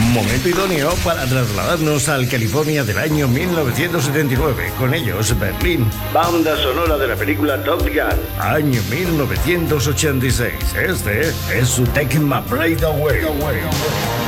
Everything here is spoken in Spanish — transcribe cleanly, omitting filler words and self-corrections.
Momento idóneo para trasladarnos al California del año 1979. Con ellos, Berlín. Banda sonora de la película Top Gun. Año 1986. Este es su Take My Breath Away.